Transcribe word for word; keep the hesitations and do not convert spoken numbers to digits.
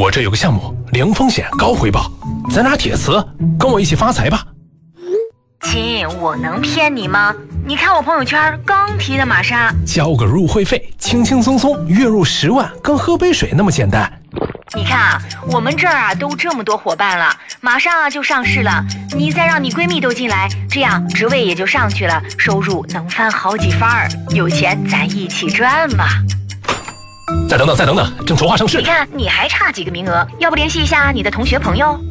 我这有个项目，零风险高回报，咱俩铁磁，跟我一起发财吧。 亲，我能骗你吗？你看我朋友圈刚提的玛莎， 交个入会费，轻轻松松月入十万，跟喝杯水那么简单。 你看啊，我们这儿啊都这么多伙伴了，马上啊就上市了，你再让你闺蜜都进来，这样职位也就上去了，收入能翻好几番儿，有钱咱一起赚嘛。 再等等，再等等，正筹划上市。 你看你还差几个名额，要不联系一下你的同学朋友？